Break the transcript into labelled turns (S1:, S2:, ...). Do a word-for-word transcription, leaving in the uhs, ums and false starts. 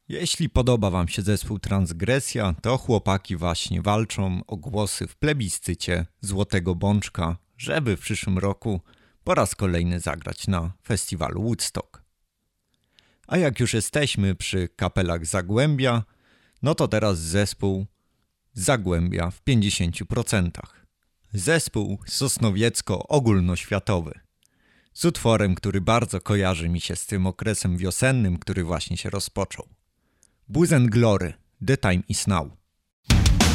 S1: Jeśli podoba wam się zespół Transgresja, to chłopaki właśnie walczą o głosy w plebiscycie Złotego Bączka, żeby w przyszłym roku po raz kolejny zagrać na festiwalu Woodstock. A jak już jesteśmy przy kapelach Zagłębia, no to teraz zespół Zagłębia w pięćdziesięciu procentach. Zespół sosnowiecko-ogólnoświatowy. Z utworem, który bardzo kojarzy mi się z tym okresem wiosennym, który właśnie się rozpoczął. Booze and Glory, The Time Is Now.